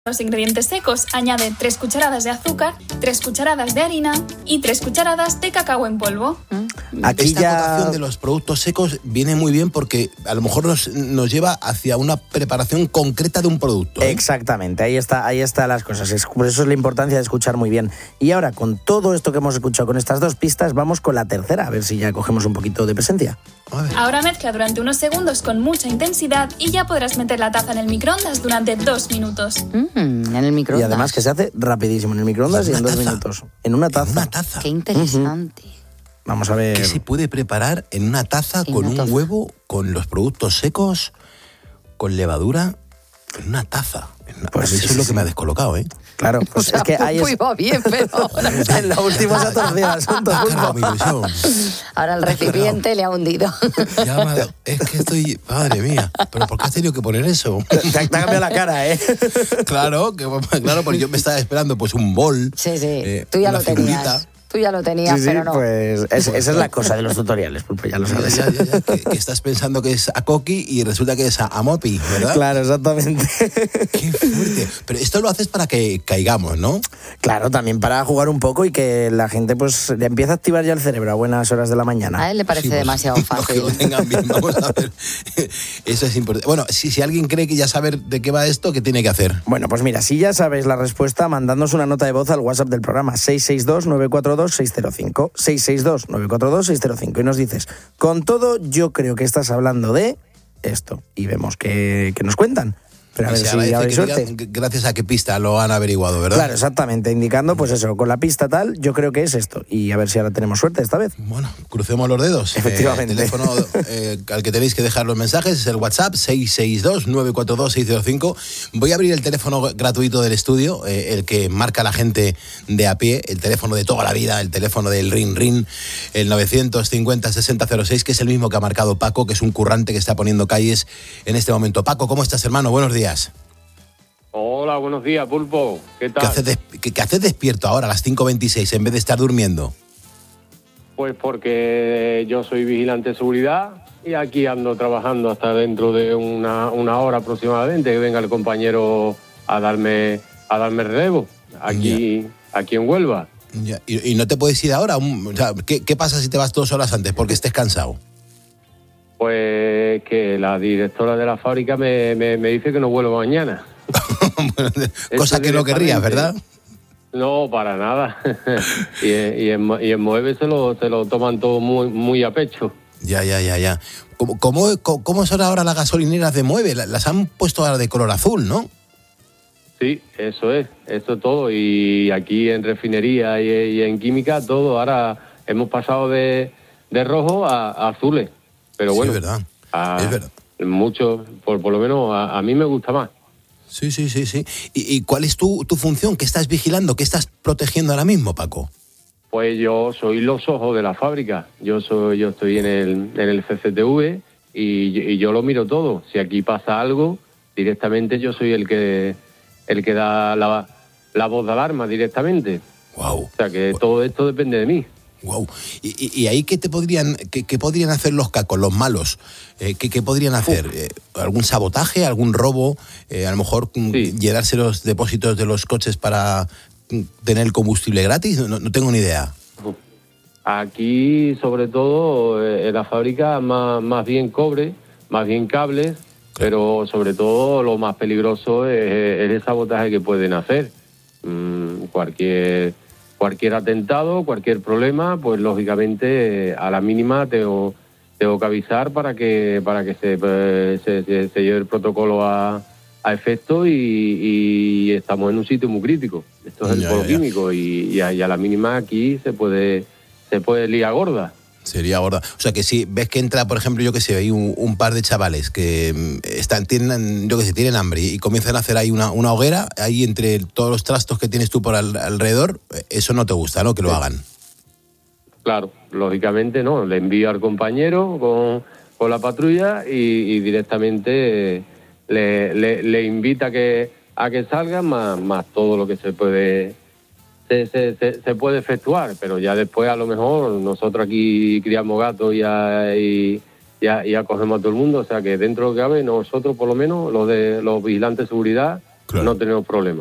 los ingredientes secos, añade 3 cucharadas de azúcar, 3 cucharadas de harina y 3 cucharadas de cacao en polvo. Aquí esta acotación de los productos secos viene muy bien porque a lo mejor nos lleva hacia una preparación concreta de un producto, ¿eh? Exactamente, ahí está las cosas. Por eso es la importancia de escuchar muy bien. Y ahora, con todo esto que hemos escuchado, con estas 2 pistas, vamos con la tercera, a ver si ya cogemos un poquito de presencia. Ahora mezcla durante unos segundos con mucha intensidad y ya podrás meter la taza en el microondas durante 2 minutos. En el microondas. Y además que se hace rapidísimo en el microondas y en 2 minutos. En una taza. En una taza. Qué interesante. Vamos a ver. ¿Qué se puede preparar en una taza con un huevo, con los productos secos, con levadura? En una taza. Pues eso es lo que me ha descolocado, ¿eh? Claro, pues es que ahí va bien, pero en lo último se ha torcido el asunto. Ahora el recipiente le ha hundido. Es que estoy... Madre mía, ¿pero por qué has tenido que poner eso? Te ha cambiado la cara, ¿eh? Claro, porque yo me estaba esperando pues un bol. Sí, tú ya lo tenías. Tú ya lo tenías, sí, pero no. Pues esa es la cosa de los tutoriales, Pulpo, ya lo sabes. Ya, que estás pensando que es a Coqui y resulta que es a Mopi, ¿verdad? Claro, exactamente. Qué fuerte. Pero esto lo haces para que caigamos, ¿no? Claro, también para jugar un poco y que la gente pues le empiece a activar ya el cerebro a buenas horas de la mañana. A él le parece demasiado fácil. Que lo tengan bien, vamos a ver. Eso es importante. Bueno, si alguien cree que ya sabe de qué va esto, ¿qué tiene que hacer? Bueno, pues mira, si ya sabes la respuesta, mandadnos una nota de voz al WhatsApp del programa 662-942-605. 662-942-605 y nos dices, con todo yo creo que estás hablando de esto y vemos que nos cuentan. Pero a ver si habéis suerte. Gracias a qué pista lo han averiguado, ¿verdad? Claro, exactamente, indicando pues eso, con la pista tal, yo creo que es esto. Y a ver si ahora tenemos suerte esta vez. Bueno, crucemos los dedos. Efectivamente. El teléfono al que tenéis que dejar los mensajes es el WhatsApp 662-942-605. Voy a abrir el teléfono gratuito del estudio, el que marca la gente de a pie, el teléfono de toda la vida, el teléfono del Ring Ring, el 950-6006, que es el mismo que ha marcado Paco, que es un currante que está poniendo calles en este momento. Paco, ¿cómo estás, hermano? Buenos días. Hola, buenos días, Pulpo. ¿Qué tal? ¿Qué haces despierto ahora a las 5:26 en vez de estar durmiendo? Pues porque yo soy vigilante de seguridad y aquí ando trabajando hasta dentro de una hora aproximadamente que venga el compañero a darme relevo aquí en Huelva. Ya. ¿Y no te puedes ir ahora? O sea, ¿qué pasa si te vas 2 horas antes porque estés cansado? Pues que la directora de la fábrica me dice que no vuelvo mañana. Cosa que no querrías, ¿verdad? No, para nada. y en Moeve se lo toman todo muy a pecho. Ya. ¿Cómo son ahora las gasolineras de Moeve? Las han puesto ahora de color azul, ¿no? Sí, eso todo. Y aquí en refinería y en química todo. Ahora hemos pasado de rojo a azules. Pero bueno, sí, es verdad. Mucho, por lo menos a mí me gusta más. Sí. ¿Y cuál es tu función? ¿Qué estás vigilando? ¿Qué estás protegiendo ahora mismo, Paco? Pues yo soy los ojos de la fábrica. Yo estoy en el CCTV y yo lo miro todo. Si aquí pasa algo, directamente yo soy el que da la voz de alarma directamente. Wow. O sea que todo esto depende de mí. Wow. ¿Y ahí qué podrían hacer los cacos, los malos? ¿Qué podrían hacer? ¿Algún sabotaje, algún robo? A lo mejor llenarse los depósitos de los coches para tener el combustible gratis. No tengo ni idea. Aquí, sobre todo, en la fábrica, más bien cobre, más bien cables, pero sobre todo lo más peligroso es el sabotaje que pueden hacer. Cualquier atentado, cualquier problema, pues lógicamente a la mínima tengo que avisar para que se lleve el protocolo a efecto y estamos en un sitio muy crítico. Esto es el polo químico y a la mínima aquí se puede liar gorda. Sería gorda. O sea que si ves que entra, por ejemplo, yo que sé, hay un par de chavales que tienen hambre y comienzan a hacer ahí una hoguera, ahí entre todos los trastos que tienes tú por alrededor, eso no te gusta, ¿no? Que lo hagan. Claro, lógicamente no. Le envío al compañero con la patrulla y directamente le invita a que salgan más todo lo que se puede efectuar, pero ya después a lo mejor nosotros aquí criamos gatos y ya cogemos a todo el mundo, o sea que dentro de lo que cabe nosotros por lo menos los vigilantes de seguridad Claro. no tenemos problema.